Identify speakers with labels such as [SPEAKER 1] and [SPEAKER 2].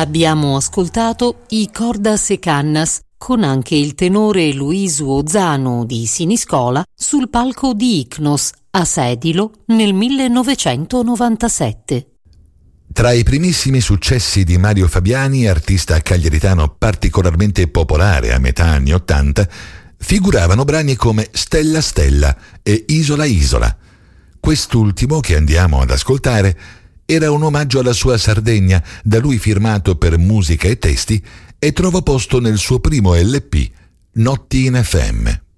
[SPEAKER 1] Abbiamo ascoltato I Cordas e Cannas, con anche il tenore Luisu Ozano di Siniscola sul palco di Icnos a Sedilo nel 1997.
[SPEAKER 2] Tra i primissimi successi di Mario Fabiani, artista cagliaritano particolarmente popolare a metà anni '80, figuravano brani come Stella Stella e Isola Isola. Quest'ultimo, che andiamo ad ascoltare, era un omaggio alla sua Sardegna, da lui firmato per musica e testi, e trova posto nel suo primo LP, Notti in FM.